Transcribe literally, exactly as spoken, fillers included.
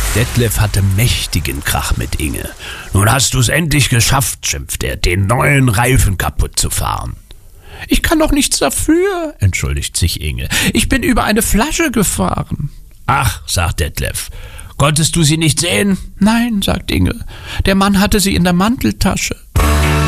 Detlef hatte mächtigen Krach mit Inge. »Nun hast du's endlich geschafft«, schimpft er, »den neuen Reifen kaputt zu fahren.« »Ich kann doch nichts dafür«, entschuldigt sich Inge. »Ich bin über eine Flasche gefahren.« »Ach«, sagt Detlef, »konntest du sie nicht sehen?« »Nein«, sagt Inge, »der Mann hatte sie in der Manteltasche.«